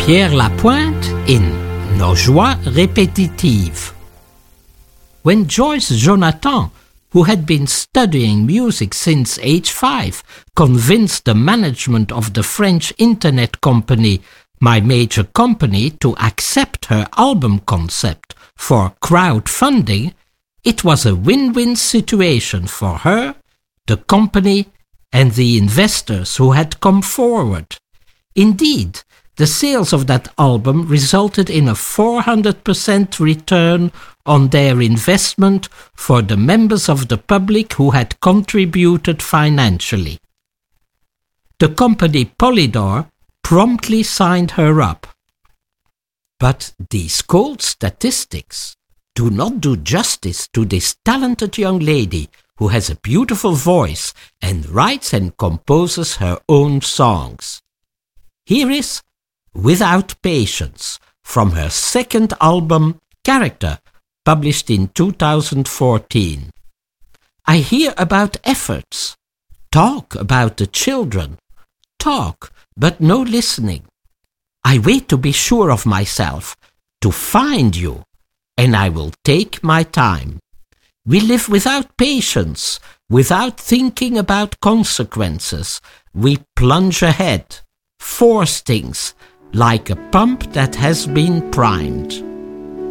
Pierre Lapointe in Nos joies répétitives. When Joyce Jonathan, who had been studying music since age 5, convinced the management of the French internet company, my major company, to accept her album concept for crowdfunding, it was a win-win situation for her, the company, and the investors who had come forward. Indeed, the sales of that album resulted in a 400% return on their investment for the members of the public who had contributed financially. The company Polydor promptly signed her up. But these cold statistics do not do justice to this talented young lady who has a beautiful voice and writes and composes her own songs. Here is Without Patience from her second album, Character, published in 2014. I hear about efforts. Talk about the children. Talk, but no listening. I wait to be sure of myself, to find you, and I will take my time. We live without patience, without thinking about consequences. We plunge ahead, force things, like a pump that has been primed.